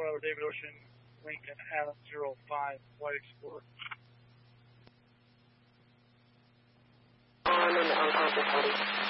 Bravo, David Ocean, Lincoln, Adam 05, Flight Explorer. On and unconscious,